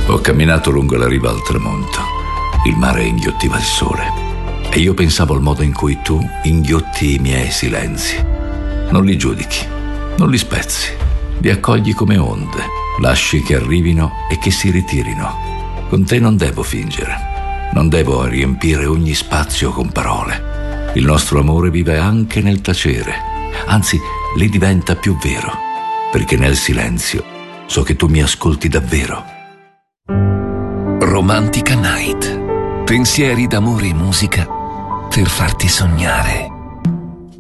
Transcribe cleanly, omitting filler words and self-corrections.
Ho camminato lungo la riva al tramonto. Il mare inghiottiva il sole. E io pensavo al modo in cui tu inghiotti i miei silenzi. Non li giudichi, non li spezzi. Li accogli come onde. Lasci che arrivino e che si ritirino. Con te non devo fingere. Non devo riempire ogni spazio con parole. Il nostro amore vive anche nel tacere. Anzi, lì diventa più vero. Perché nel silenzio so che tu mi ascolti davvero. Romantica Night. Pensieri d'amore e musica per farti sognare.